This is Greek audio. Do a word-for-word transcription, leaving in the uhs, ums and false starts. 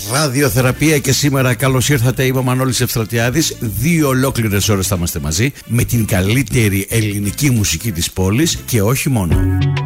Ραδιοθεραπεία και σήμερα καλώς ήρθατε. Είμαι ο Μανώλης Ευστρατιάδης. Δύο ολόκληρες ώρες θα είμαστε μαζί με την καλύτερη ελληνική μουσική της πόλης και όχι μόνο.